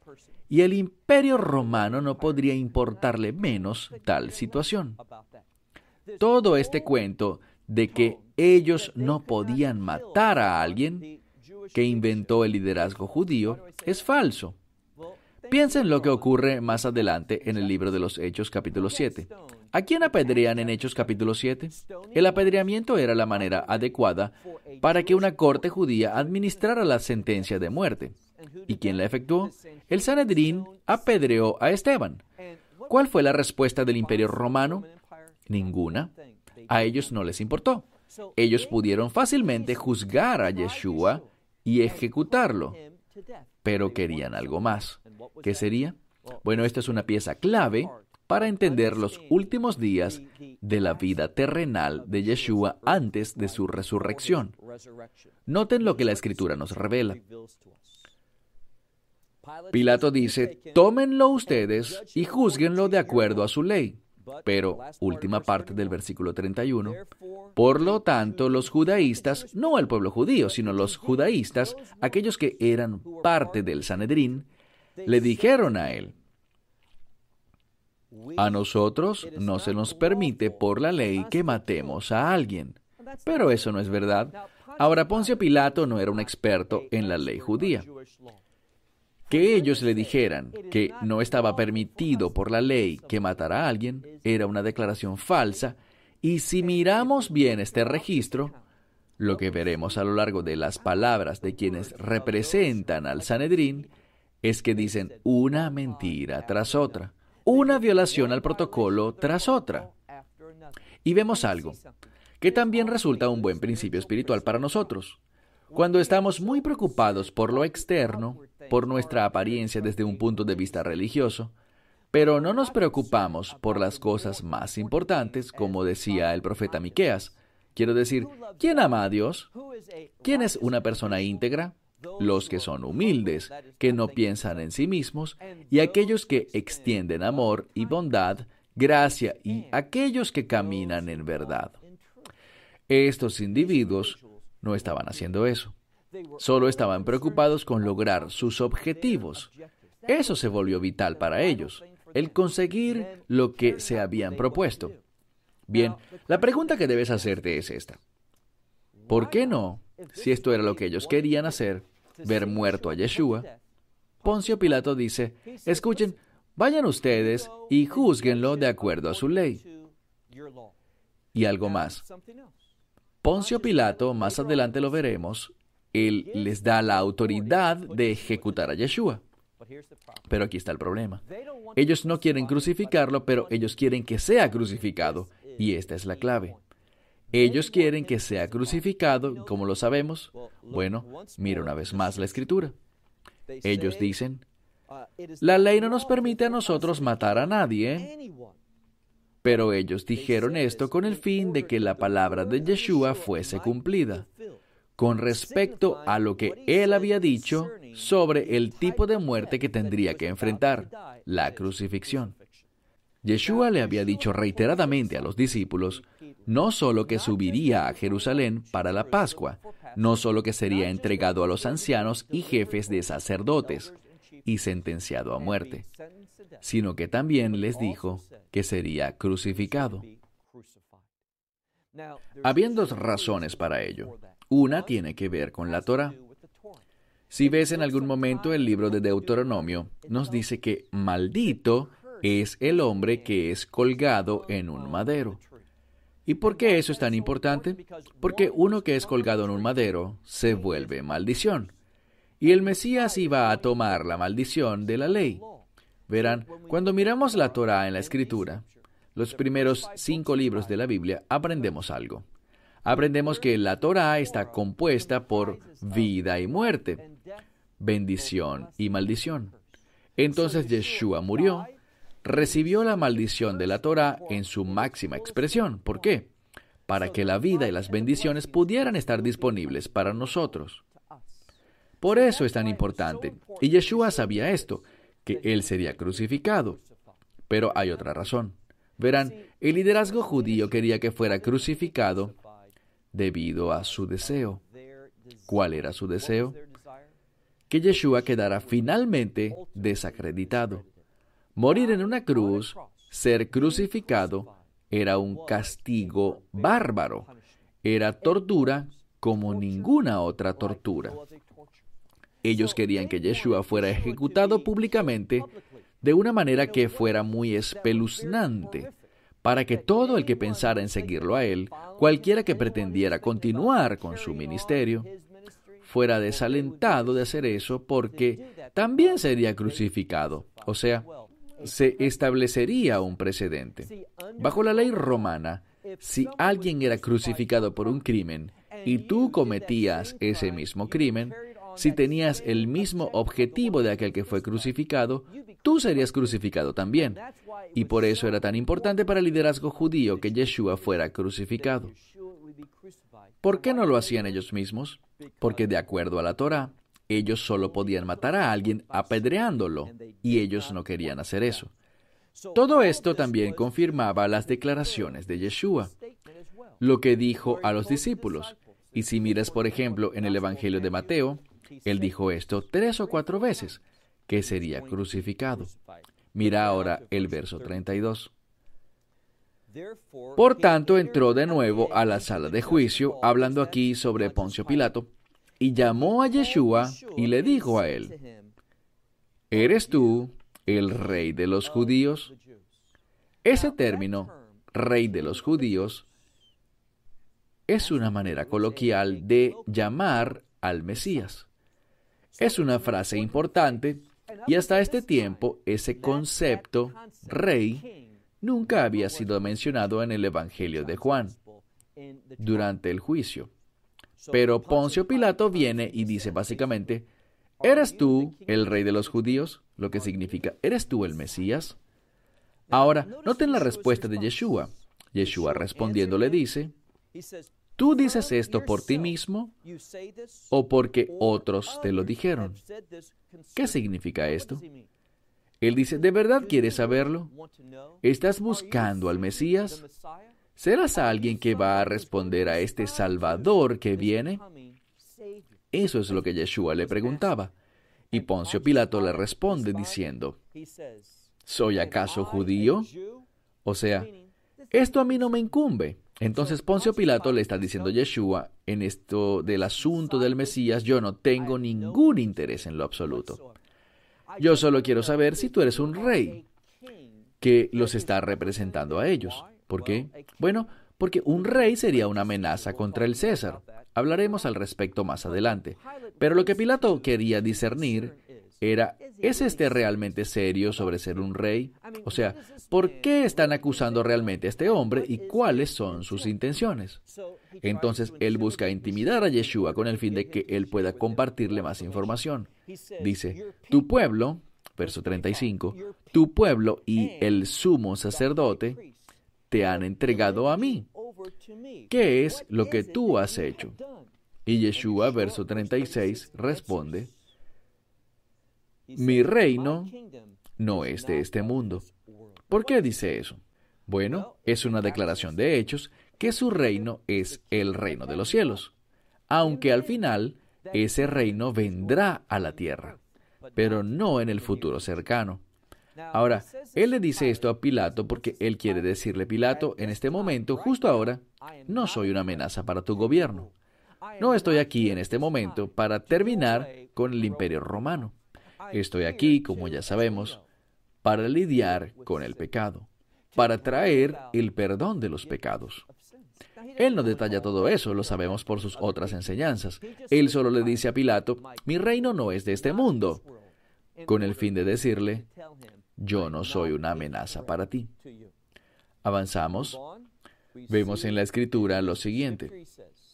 y el imperio romano no podría importarle menos tal situación. Todo este cuento de que ellos no podían matar a alguien que inventó el liderazgo judío es falso. Piensen lo que ocurre más adelante en el libro de los Hechos capítulo 7. ¿A quién apedrean en Hechos capítulo 7? El apedreamiento era la manera adecuada para que una corte judía administrara la sentencia de muerte. ¿Y quién la efectuó? El Sanedrín apedreó a Esteban. ¿Cuál fue la respuesta del Imperio Romano? Ninguna. A ellos no les importó. Ellos pudieron fácilmente juzgar a Yeshua y ejecutarlo, pero querían algo más. ¿Qué sería? Bueno, esta es una pieza clave para entender los últimos días de la vida terrenal de Yeshua antes de su resurrección. Noten lo que la Escritura nos revela. Pilato dice, tómenlo ustedes y júzguenlo de acuerdo a su ley. Pero, última parte del versículo 31, por lo tanto, los judaístas, no el pueblo judío, sino los judaístas, aquellos que eran parte del Sanedrín, le dijeron a él, a nosotros no se nos permite por la ley que matemos a alguien. Pero eso no es verdad. Ahora, Poncio Pilato no era un experto en la ley judía. Que ellos le dijeran que no estaba permitido por la ley que matara a alguien era una declaración falsa, y si miramos bien este registro, lo que veremos a lo largo de las palabras de quienes representan al Sanedrín es que dicen una mentira tras otra, una violación al protocolo tras otra. Y vemos algo que también resulta un buen principio espiritual para nosotros. Cuando estamos muy preocupados por lo externo, por nuestra apariencia desde un punto de vista religioso, pero no nos preocupamos por las cosas más importantes, como decía el profeta Miqueas. Quiero decir, ¿quién ama a Dios? ¿Quién es una persona íntegra? Los que son humildes, que no piensan en sí mismos, y aquellos que extienden amor y bondad, gracia, y aquellos que caminan en verdad. Estos individuos no estaban haciendo eso. Solo estaban preocupados con lograr sus objetivos. Eso se volvió vital para ellos, el conseguir lo que se habían propuesto. Bien, la pregunta que debes hacerte es esta. ¿Por qué no, si esto era lo que ellos querían hacer, ver muerto a Yeshua? Poncio Pilato dice, escuchen, vayan ustedes y júzguenlo de acuerdo a su ley. Y algo más. Poncio Pilato, más adelante lo veremos, él les da la autoridad de ejecutar a Yeshua. Pero aquí está el problema. Ellos no quieren crucificarlo, pero ellos quieren que sea crucificado. Y esta es la clave. Ellos quieren que sea crucificado. ¿Cómo lo sabemos? Bueno, mira una vez más la Escritura. Ellos dicen, la ley no nos permite a nosotros matar a nadie, pero ellos dijeron esto con el fin de que la palabra de Yeshua fuese cumplida, con respecto a lo que él había dicho sobre el tipo de muerte que tendría que enfrentar, la crucifixión. Yeshua le había dicho reiteradamente a los discípulos, no solo que subiría a Jerusalén para la Pascua, no solo que sería entregado a los ancianos y jefes de sacerdotes y sentenciado a muerte, sino que también les dijo que sería crucificado. Habían dos razones para ello. Una tiene que ver con la Torá. Si ves en algún momento el libro de Deuteronomio, nos dice que maldito es el hombre que es colgado en un madero. ¿Y por qué eso es tan importante? Porque uno que es colgado en un madero se vuelve maldición. Y el Mesías iba a tomar la maldición de la ley. Verán, cuando miramos la Torá en la Escritura, los primeros 5 libros de la Biblia, aprendemos algo. Aprendemos que la Torá está compuesta por vida y muerte, bendición y maldición. Entonces Yeshua murió, recibió la maldición de la Torá en su máxima expresión. ¿Por qué? Para que la vida y las bendiciones pudieran estar disponibles para nosotros. Por eso es tan importante. Y Yeshua sabía esto, que él sería crucificado. Pero hay otra razón. Verán, el liderazgo judío quería que fuera crucificado debido a su deseo. ¿Cuál era su deseo? que Yeshua quedara finalmente desacreditado. Morir en una cruz, ser crucificado, era un castigo bárbaro. Era tortura como ninguna otra tortura. Ellos querían que Yeshua fuera ejecutado públicamente de una manera que fuera muy espeluznante, para que todo el que pensara en seguirlo a él, cualquiera que pretendiera continuar con su ministerio, fuera desalentado de hacer eso porque también sería crucificado. O sea, se establecería un precedente. Bajo la ley romana, si alguien era crucificado por un crimen y tú cometías ese mismo crimen, si tenías el mismo objetivo de aquel que fue crucificado, tú serías crucificado también. Y por eso era tan importante para el liderazgo judío que Yeshua fuera crucificado. ¿Por qué no lo hacían ellos mismos? Porque de acuerdo a la Torá, ellos solo podían matar a alguien apedreándolo, y ellos no querían hacer eso. Todo esto también confirmaba las declaraciones de Yeshua, lo que dijo a los discípulos. Y si miras, por ejemplo, en el Evangelio de Mateo, él dijo esto 3 o 4 veces, que sería crucificado. Mira ahora el verso 32. Por tanto, entró de nuevo a la sala de juicio, hablando aquí sobre Poncio Pilato, y llamó a Yeshua y le dijo a él, ¿eres tú el rey de los judíos? Ese término, rey de los judíos, es una manera coloquial de llamar al Mesías. Es una frase importante y hasta este tiempo ese concepto, rey, nunca había sido mencionado en el Evangelio de Juan durante el juicio. Pero Poncio Pilato viene y dice básicamente, ¿eres tú el rey de los judíos? Lo que significa, ¿eres tú el Mesías? Ahora, noten la respuesta de Yeshua. Yeshua respondiendo le dice, ¿tú dices esto por ti mismo o porque otros te lo dijeron? ¿Qué significa esto? Él dice, ¿de verdad quieres saberlo? ¿Estás buscando al Mesías? ¿Serás alguien que va a responder a este Salvador que viene? Eso es lo que Yeshua le preguntaba. Y Poncio Pilato le responde diciendo, ¿soy acaso judío? O sea, esto a mí no me incumbe. Entonces Poncio Pilato le está diciendo a Yeshua, en esto del asunto del Mesías, yo no tengo ningún interés en lo absoluto. Yo solo quiero saber si tú eres un rey que los está representando a ellos. ¿Por qué? Bueno, porque un rey sería una amenaza contra el César. Hablaremos al respecto más adelante. Pero lo que Pilato quería discernir era, ¿es este realmente serio sobre ser un rey? O sea, ¿por qué están acusando realmente a este hombre y cuáles son sus intenciones? Entonces, él busca intimidar a Yeshua con el fin de que él pueda compartirle más información. Dice, tu pueblo, verso 35, tu pueblo y el sumo sacerdote te han entregado a mí. ¿Qué es lo que tú has hecho? Y Yeshua, verso 36, responde, mi reino no es de este mundo. ¿Por qué dice eso? Bueno, es una declaración de hechos que su reino es el reino de los cielos, aunque al final ese reino vendrá a la tierra, pero no en el futuro cercano. Ahora, él le dice esto a Pilato porque él quiere decirle, Pilato, en este momento, justo ahora, no soy una amenaza para tu gobierno. No estoy aquí en este momento para terminar con el imperio romano. Estoy aquí, como ya sabemos, para lidiar con el pecado, para traer el perdón de los pecados. Él no detalla todo eso, lo sabemos por sus otras enseñanzas. Él solo le dice a Pilato, mi reino no es de este mundo, con el fin de decirle, yo no soy una amenaza para ti. Avanzamos. Vemos en la Escritura lo siguiente.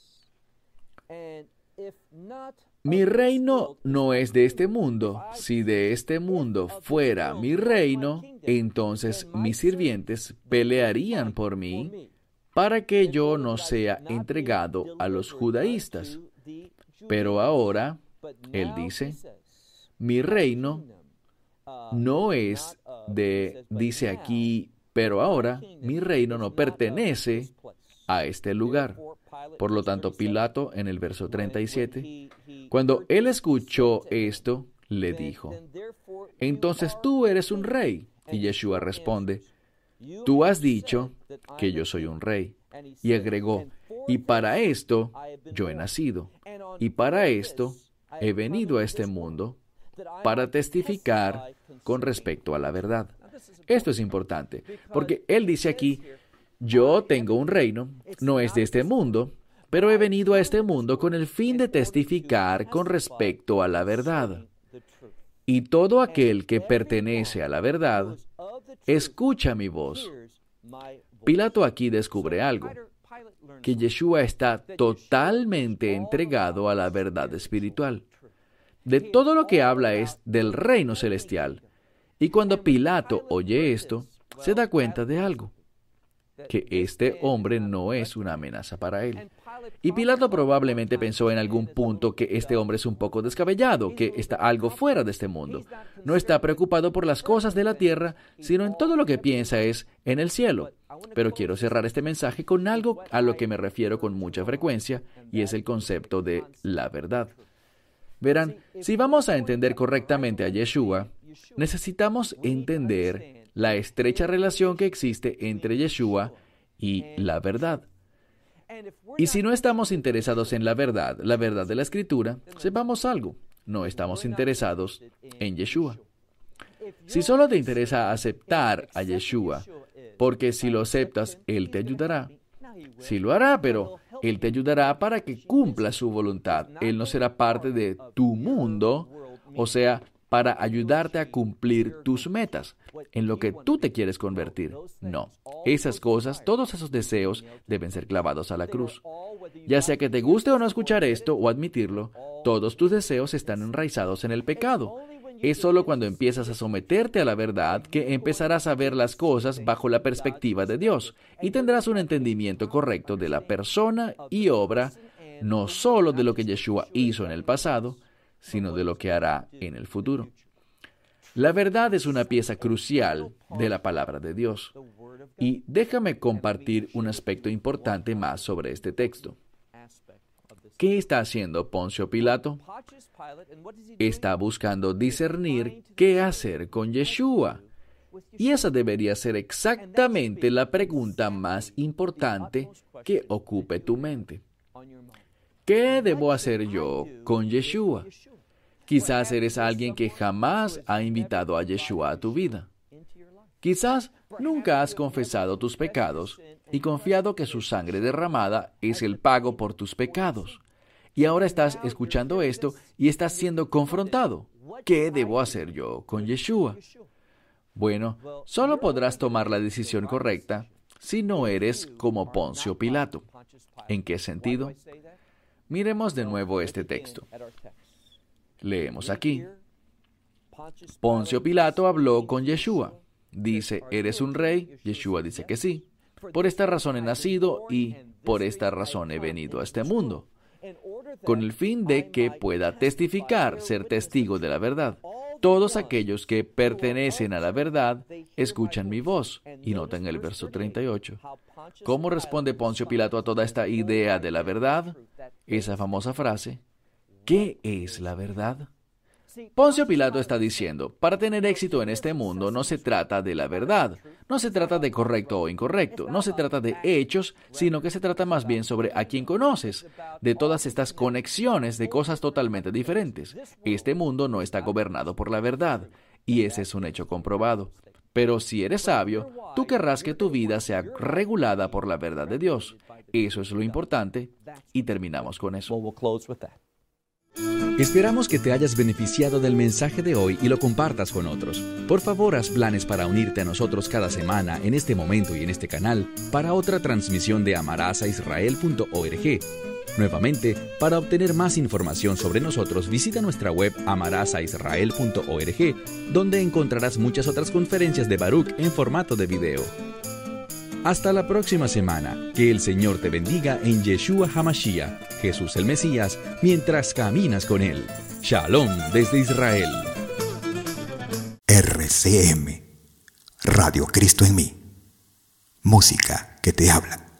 Mi reino no es de este mundo. Si de este mundo fuera mi reino, entonces mis sirvientes pelearían por mí para que yo no sea entregado a los judaístas. Pero ahora, él dice, mi reino no es de, dice aquí, pero ahora mi reino no pertenece a este lugar. Por lo tanto, Pilato, en el verso 37, cuando él escuchó esto, le dijo, entonces tú eres un rey. Y Yeshua responde, tú has dicho que yo soy un rey. Y agregó, y para esto yo he nacido, y para esto he venido a este mundo, para testificar con respecto a la verdad. Esto es importante, porque él dice aquí, yo tengo un reino, no es de este mundo, pero he venido a este mundo con el fin de testificar con respecto a la verdad. Y todo aquel que pertenece a la verdad, escucha mi voz. Pilato aquí descubre algo, que Yeshua está totalmente entregado a la verdad espiritual. De todo lo que habla es del reino celestial. Y cuando Pilato oye esto, se da cuenta de algo, que este hombre no es una amenaza para él. Y Pilato probablemente pensó en algún punto que este hombre es un poco descabellado, que está algo fuera de este mundo. No está preocupado por las cosas de la tierra, sino en todo lo que piensa es en el cielo. Pero quiero cerrar este mensaje con algo a lo que me refiero con mucha frecuencia, y es el concepto de la verdad. Verán, si vamos a entender correctamente a Yeshua, necesitamos entender la estrecha relación que existe entre Yeshua y la verdad. Y si no estamos interesados en la verdad de la Escritura, sepamos algo, no estamos interesados en Yeshua. Si solo te interesa aceptar a Yeshua, porque si lo aceptas, Él te ayudará. Sí lo hará, pero Él te ayudará para que cumpla su voluntad. Él no será parte de tu mundo, o sea, para ayudarte a cumplir tus metas, en lo que tú te quieres convertir. No, esas cosas, todos esos deseos deben ser clavados a la cruz. Ya sea que te guste o no escuchar esto o admitirlo, todos tus deseos están enraizados en el pecado. Es solo cuando empiezas a someterte a la verdad que empezarás a ver las cosas bajo la perspectiva de Dios y tendrás un entendimiento correcto de la persona y obra, no solo de lo que Yeshua hizo en el pasado, sino de lo que hará en el futuro. La verdad es una pieza crucial de la palabra de Dios. Y déjame compartir un aspecto importante más sobre este texto. ¿Qué está haciendo Poncio Pilato? Está buscando discernir qué hacer con Yeshua. Y esa debería ser exactamente la pregunta más importante que ocupe tu mente. ¿Qué debo hacer yo con Yeshua? Quizás eres alguien que jamás ha invitado a Yeshua a tu vida. Quizás nunca has confesado tus pecados y confiado que su sangre derramada es el pago por tus pecados. Y ahora estás escuchando esto y estás siendo confrontado. ¿Qué debo hacer yo con Yeshua? Bueno, solo podrás tomar la decisión correcta si no eres como Poncio Pilato. ¿En qué sentido? Miremos de nuevo este texto. Leemos aquí. Poncio Pilato habló con Yeshua. Dice, ¿eres un rey? Yeshua dice que sí. Por esta razón he nacido y por esta razón he venido a este mundo, con el fin de que pueda testificar, ser testigo de la verdad. Todos aquellos que pertenecen a la verdad escuchan mi voz. Y noten el verso 38. ¿Cómo responde Poncio Pilato a toda esta idea de la verdad? Esa famosa frase, ¿qué es la verdad? Poncio Pilato está diciendo, para tener éxito en este mundo no se trata de la verdad, no se trata de correcto o incorrecto, no se trata de hechos, sino que se trata más bien sobre a quién conoces, de todas estas conexiones de cosas totalmente diferentes. Este mundo no está gobernado por la verdad, y ese es un hecho comprobado. Pero si eres sabio, tú querrás que tu vida sea regulada por la verdad de Dios. Eso es lo importante, y terminamos con eso. Esperamos que te hayas beneficiado del mensaje de hoy y lo compartas con otros. Por favor, haz planes para unirte a nosotros cada semana en este momento y en este canal para otra transmisión de amarasaisrael.org. Nuevamente, para obtener más información sobre nosotros, visita nuestra web amarasaisrael.org, donde encontrarás muchas otras conferencias de Baruch en formato de video. Hasta la próxima semana. Que el Señor te bendiga en Yeshua HaMashiach, Jesús el Mesías, mientras caminas con Él. Shalom desde Israel. RCM, Radio Cristo en mí. Música que te habla.